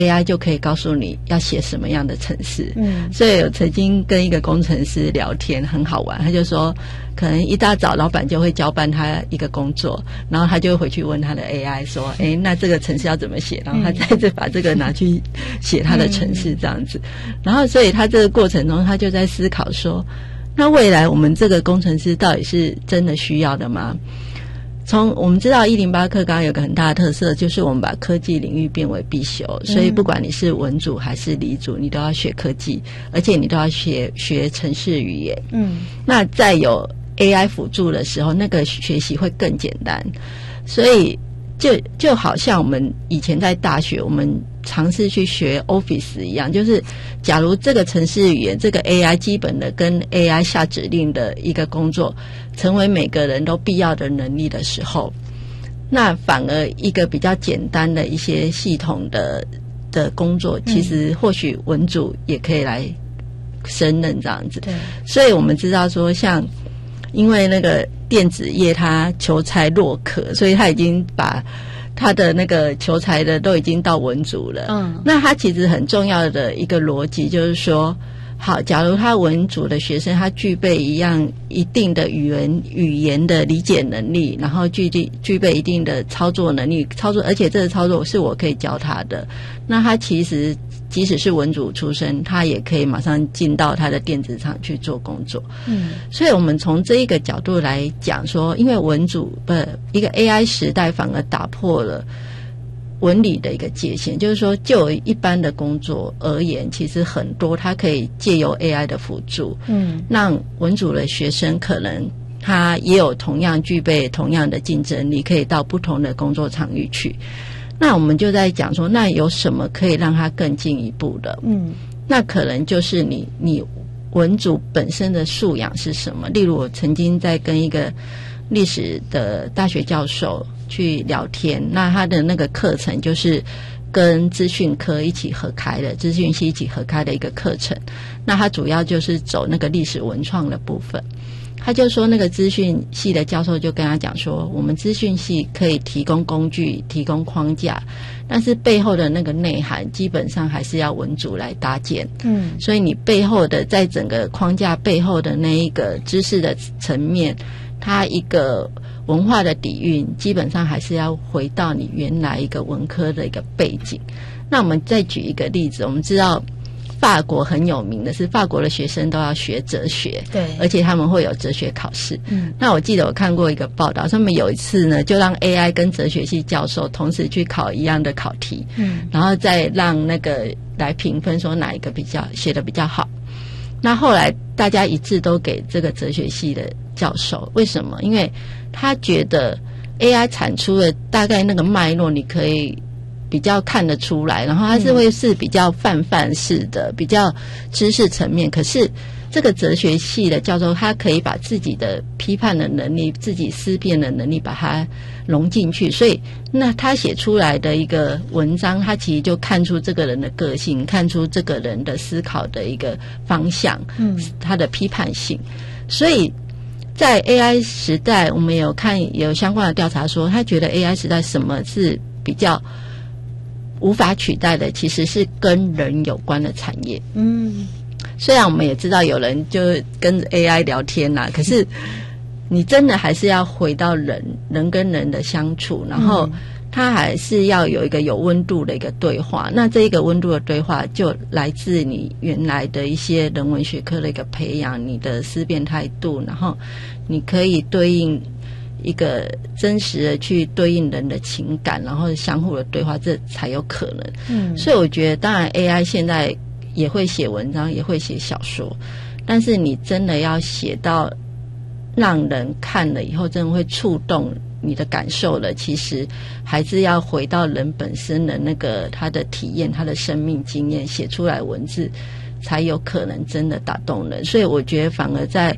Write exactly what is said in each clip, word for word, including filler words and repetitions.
A I 就可以告诉你要写什么样的程式。嗯，所以我曾经跟一个工程师聊天，很好玩。他就说，可能一大早老板就会交办他一个工作，然后他就会回去问他的 A I 说：“哎，那这个程式要怎么写？”然后他再次把这个拿去写他的程式，这样子。然后，所以他这个过程中，他就在思考说，那未来我们这个工程师到底是真的需要的吗？从我们知道一零八课纲有个很大的特色，就是我们把科技领域变为必修，所以不管你是文组还是理组，你都要学科技，而且你都要学学程式语言。嗯，那在有 A I 辅助的时候，那个学习会更简单。所以就就好像我们以前在大学，我们尝试去学 Office 一样，就是假如这个程式语言，这个 A I 基本的跟 A I 下指令的一个工作成为每个人都必要的能力的时候，那反而一个比较简单的一些系统的的工作，其实或许文组也可以来胜任这样子。对，所以我们知道说，像因为那个电子业它求才若渴，所以它已经把他的那个求才的都已经到文组了。嗯，那他其实很重要的一个逻辑就是说，好，假如他文组的学生他具备一样一定的语言语言的理解能力，然后具具备一定的操作能力，操作而且这个操作是我可以教他的，那他其实即使是文组出身，他也可以马上进到他的电子厂去做工作。嗯，所以我们从这一个角度来讲说，因为文组不一个 A I 时代反而打破了文理的一个界限，就是说就一般的工作而言，其实很多它可以借由 A I 的辅助，嗯，让文组的学生可能他也有同样具备同样的竞争力，可以到不同的工作场域去。那我们就在讲说，那有什么可以让它更进一步的？嗯，那可能就是你你文组本身的素养是什么？例如我曾经在跟一个历史的大学教授去聊天，那他的那个课程就是跟资讯科一起合开的，资讯系一起合开的一个课程。那他主要就是走那个历史文创的部分。他就说那个资讯系的教授就跟他讲说，我们资讯系可以提供工具提供框架，但是背后的那个内涵基本上还是要文组来搭建。嗯，所以你背后的在整个框架背后的那一个知识的层面，它一个文化的底蕴基本上还是要回到你原来一个文科的一个背景。那我们再举一个例子，我们知道法国很有名的是，法国的学生都要学哲学，对，而且他们会有哲学考试。嗯，那我记得我看过一个报道，他们有一次呢，就让 A I 跟哲学系教授同时去考一样的考题，嗯，然后再让那个来评分，说哪一个比较写得比较好。那后来大家一致都给这个哲学系的教授，为什么？因为他觉得 A I 产出的大概那个脉络，你可以比较看得出来，然后它是会是比较泛泛式的，比较知识层面。可是这个哲学系的教授，他可以把自己的批判的能力、自己思辨的能力把它融进去，所以那他写出来的一个文章，他其实就看出这个人的个性，看出这个人的思考的一个方向，嗯，他的批判性。所以在 A I 时代，我们有看有相关的调查说，他觉得 A I 时代什么是比较无法取代的，其实是跟人有关的产业。嗯，虽然我们也知道有人就跟 A I 聊天啦，可是你真的还是要回到人人跟人的相处，然后它还是要有一个有温度的一个对话。那这一个温度的对话就来自你原来的一些人文学科的一个培养，你的思辨态度，然后你可以对应一个真实的去对应人的情感，然后相互的对话，这才有可能。嗯，所以我觉得当然 A I 现在也会写文章，也会写小说，但是你真的要写到让人看了以后真的会触动你的感受了，其实还是要回到人本身的那个他的体验，他的生命经验，写出来文字才有可能真的打动人。所以我觉得反而在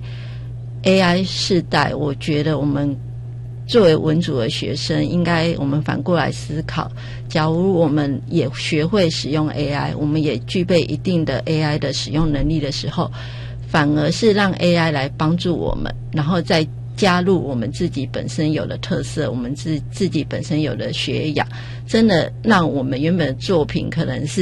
A I 世代，我觉得我们作为文组的学生，应该我们反过来思考，假如我们也学会使用 A I， 我们也具备一定的 A I 的使用能力的时候，反而是让 A I 来帮助我们，然后再加入我们自己本身有的特色，我们自自己本身有的学养，真的让我们原本的作品可能是